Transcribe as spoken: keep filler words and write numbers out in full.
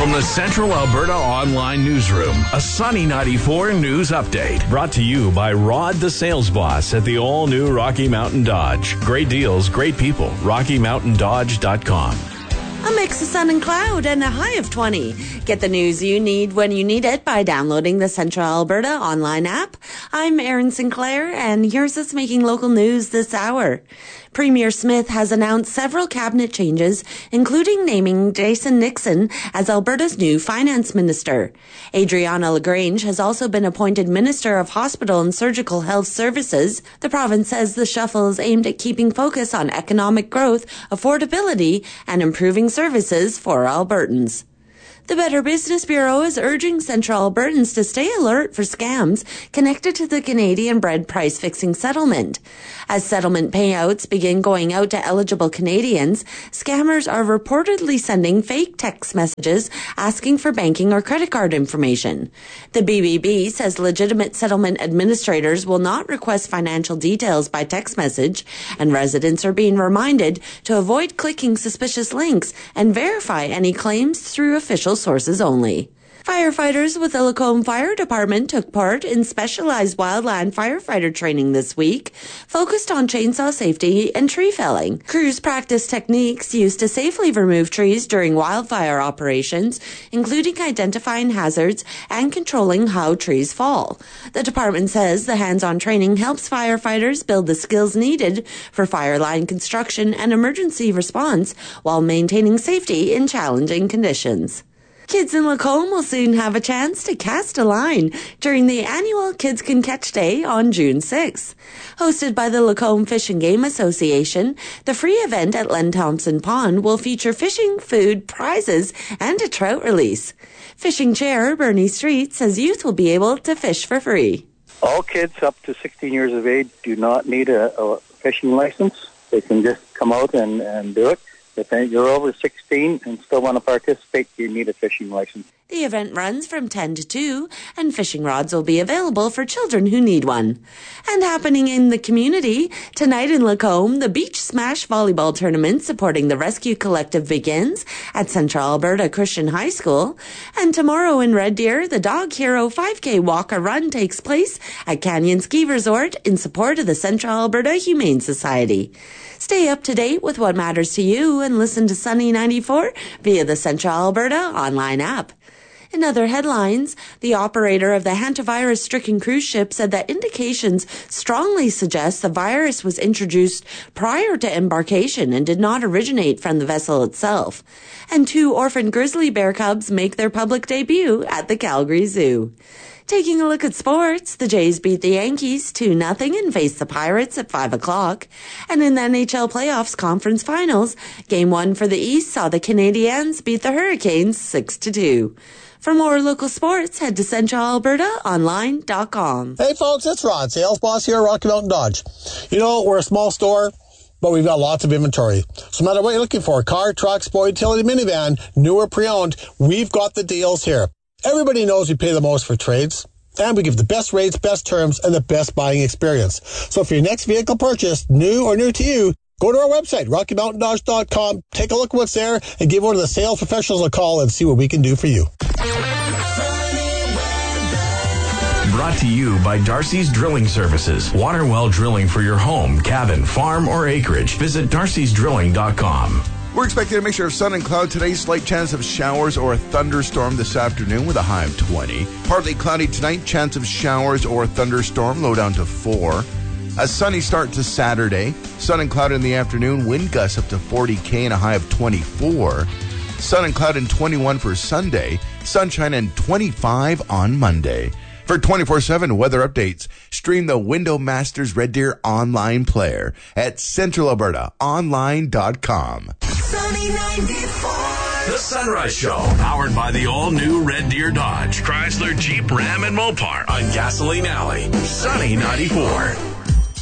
From the Central Alberta Online Newsroom, a Sunny ninety-four news update. Brought to you by Rod the Sales Boss at the all-new Rocky Mountain Dodge. Great deals, great people. rocky mountain dodge dot com. A mix of sun and cloud and a high of twenty. Get the news you need when you need it by downloading the Central Alberta online app. I'm Erin Sinclair, and here's us making local news this hour. Premier Smith has announced several cabinet changes, including naming Jason Nixon as Alberta's new finance minister. Adriana LaGrange has also been appointed Minister of Hospital and Surgical Health Services. The province says the shuffle is aimed at keeping focus on economic growth, affordability, and improving services for Albertans. The Better Business Bureau is urging Central Albertans to stay alert for scams connected to the Canadian bread price fixing settlement. As settlement payouts begin going out to eligible Canadians, scammers are reportedly sending fake text messages asking for banking or credit card information. The B B B says legitimate settlement administrators will not request financial details by text message, and residents are being reminded to avoid clicking suspicious links and verify any claims through official sources only. Firefighters with the Lacombe Fire Department took part in specialized wildland firefighter training this week, focused on chainsaw safety and tree felling. Crews practiced techniques used to safely remove trees during wildfire operations, including identifying hazards and controlling how trees fall. The department says the hands-on training helps firefighters build the skills needed for fire line construction and emergency response while maintaining safety in challenging conditions. Kids in Lacombe will soon have a chance to cast a line during the annual Kids Can Catch Day on June sixth. Hosted by the Lacombe Fish and Game Association, the free event at Len Thompson Pond will feature fishing, food, prizes, and a trout release. Fishing Chair Bernie Street says youth will be able to fish for free. All kids up to sixteen years of age do not need a, a fishing license. They can just come out and, and do it. If you're over sixteen and still want to participate, you need a fishing license. The event runs from ten to two, and fishing rods will be available for children who need one. And happening in the community, tonight in Lacombe, the Beach Smash Volleyball Tournament supporting the Rescue Collective begins at Central Alberta Christian High School. And tomorrow in Red Deer, the Dog Hero five K Walk-A-Run takes place at Canyon Ski Resort in support of the Central Alberta Humane Society. Stay up to date with what matters to you and listen to Sunny ninety-four via the Central Alberta online app. In other headlines, the operator of the hantavirus-stricken cruise ship said that indications strongly suggest the virus was introduced prior to embarkation and did not originate from the vessel itself. And two orphan grizzly bear cubs make their public debut at the Calgary Zoo. Taking a look at sports, the Jays beat the Yankees two nothing and face the Pirates at five o'clock. And in the N H L Playoffs Conference Finals, Game one for the East saw the Canadiens beat the Hurricanes six to two. For more local sports, head to central alberta online dot com. Hey folks, it's Rod, Sales Boss here at Rocky Mountain Dodge. You know, we're a small store, but we've got lots of inventory. So no matter what you're looking for, car, truck, sport, utility, minivan, new or pre-owned, we've got the deals here. Everybody knows we pay the most for trades, and we give the best rates, best terms, and the best buying experience. So for your next vehicle purchase, new or new to you, go to our website, rocky mountain dodge dot com, take a look at what's there, and give one of the sales professionals a call and see what we can do for you. Brought to you by Darcy's Drilling Services. Water well drilling for your home, cabin, farm, or acreage. Visit darcys drilling dot com. We're expecting a mixture of sun and cloud today. Slight chance of showers or a thunderstorm this afternoon with a high of twenty. Partly cloudy tonight. Chance of showers or a thunderstorm. Low down to four. A sunny start to Saturday. Sun and cloud in the afternoon. Wind gusts up to forty K and a high of twenty-four. Sun and cloud and twenty-one for Sunday. Sunshine and twenty-five on Monday. For twenty-four seven weather updates, stream the Window Masters Red Deer online player at central alberta online dot com. Sunny ninety-four. The Sunrise Show, powered by the all-new Red Deer Dodge, Chrysler, Jeep, Ram, and Mopar on Gasoline Alley. Sunny ninety-four.